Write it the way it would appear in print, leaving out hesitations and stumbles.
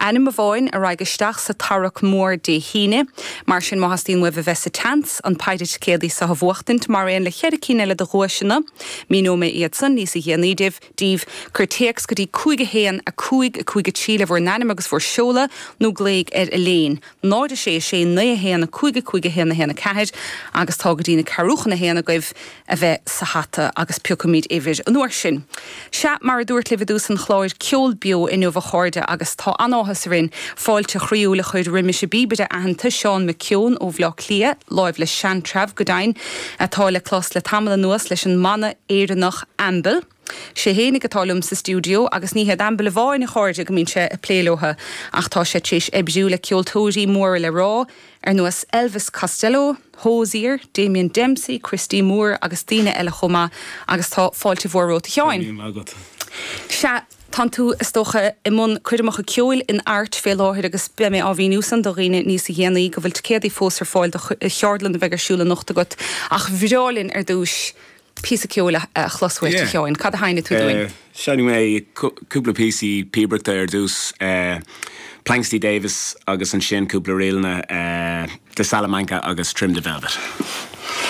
Anna bháin a raigisteach sa tarach mór de híine, mar sin má hastíon webh vesa tans an paidir cédaí sa bhhachtint mar réon le chead cíine le do roisina, mí nó mé iad san níos i héanaídih, díomh curtéex go dtí cúige héan a cúig tíle bhór nanam agus bhór seola nó gléig a léin. Náide sé na héan a cúige héan na héana ceid agus tá go dtína carúchan na héana goibh a bheith sa hata agus piocamíd évid an nuair sin. Se mar a dúirt le bhidús an chláir ceol bio in bh cháirde agus tá anáthas rin fáilte chríú le chuid riimi se bíbide a an Seán McKeown ó bhlá clia láimh le seantraf godain atá le clás le tamla nuas leis an manna éireannach ambal. sé hénig atálum sa stúdio agus ní head ambal bháin na cháirde go mín sé a plélótha ach tá sé tíis ebsiú le ceoltóirí mór le rá nuas Elvis Costello, Hosier, Damien Dempsey, Christy Moore agus tíine eile chuma agus tá fáilte bhórróta teáin. Se Tá tú istócha I mún cuidirmacha ceoil in art fé láthir agus be mé á bhíúsan do riine níos héanaí go bhfuil céadaí fós ar fáil do cheardlan a bheitgursúla nachta got ach bhreálinn ar dúis písa ceola chlosfuil teáin. Cad a haine tú doing? Seanú mé cúpla písaí píbrachta ar dús Planksty Davis agus an sin cúpla réalna de Salamanca agus Trim de Velvet.